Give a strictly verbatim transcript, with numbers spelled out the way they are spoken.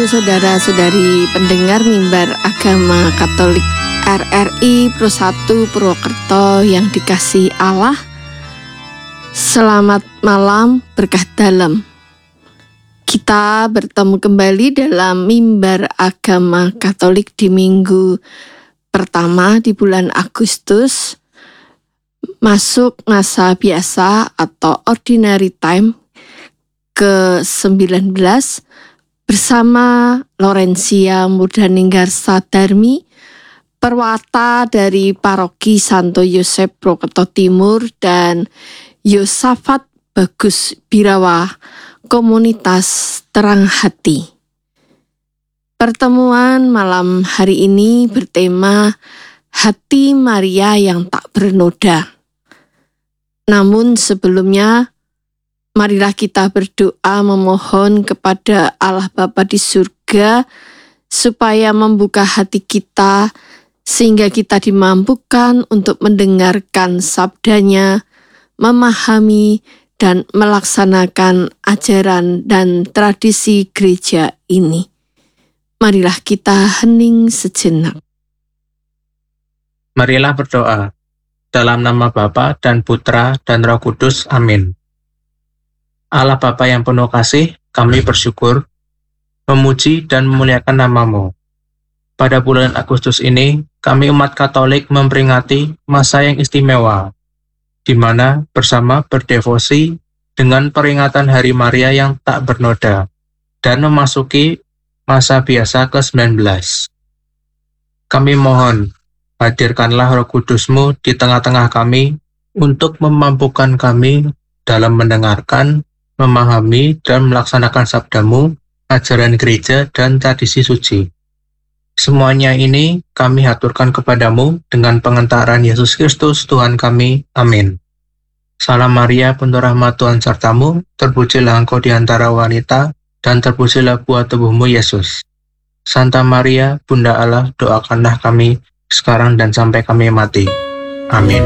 saudara-saudari pendengar mimbar agama Katolik R R I Pro satu Purwokerto yang dikasihi Allah. Selamat malam, berkah dalam. Kita bertemu kembali dalam mimbar agama Katolik di minggu pertama di bulan Agustus, masuk masa biasa atau ordinary time ke sembilan belas bersama Laurencia Murdaninggar Sadarmi, perwata dari Paroki Santo Yosef Purwokerto Timur, dan Yosafat Bagus Birawa, komunitas Terang Hati. Pertemuan malam hari ini bertema Hati Maria yang tak bernoda. Namun sebelumnya, marilah kita berdoa memohon kepada Allah Bapa di surga supaya membuka hati kita sehingga kita dimampukan untuk mendengarkan sabdanya, memahami dan melaksanakan ajaran dan tradisi gereja ini. Marilah kita hening sejenak. Marilah berdoa. Dalam nama Bapa dan Putra dan Roh Kudus. Amin. Allah Bapa yang penuh kasih, kami bersyukur, memuji dan memuliakan nama-Mu. Pada bulan Agustus ini, kami umat Katolik memperingati masa yang istimewa, di mana bersama berdevosi dengan peringatan Hari Maria yang tak bernoda, dan memasuki masa biasa ke sembilan belas. Kami mohon, hadirkanlah Roh Kudus-Mu di tengah-tengah kami untuk memampukan kami dalam mendengarkan, memahami dan melaksanakan sabda-Mu, ajaran gereja dan tradisi suci. Semuanya ini kami haturkan kepadamu dengan pengentaran Yesus Kristus Tuhan kami. Amin. Salam Maria, penuh rahmat Tuhan sertamu, terpujilah engkau di antara wanita, dan terpujilah buah tubuhmu Yesus. Santa Maria, Bunda Allah, doakanlah kami sekarang dan sampai kami mati. Amin.